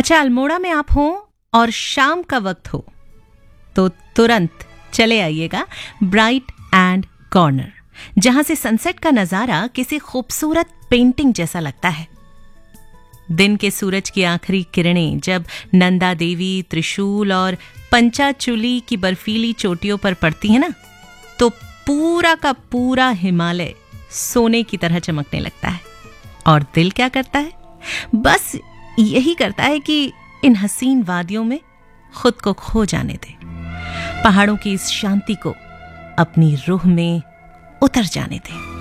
अच्छा, अल्मोड़ा में आप हो और शाम का वक्त हो तो तुरंत चले आइएगा ब्राइट एंड कॉर्नर, जहां से सनसेट का नजारा किसी खूबसूरत पेंटिंग जैसा लगता है। दिन के सूरज की आखिरी किरणें जब नंदा देवी, त्रिशूल और पंचाचूली की बर्फीली चोटियों पर पड़ती है ना, तो पूरा का पूरा हिमालय सोने की तरह चमकने लगता है। और दिल क्या करता है? बस यही करता है कि इन हसीन वादियों में खुद को खो जाने दे, पहाड़ों की इस शांति को अपनी रूह में उतर जाने दे।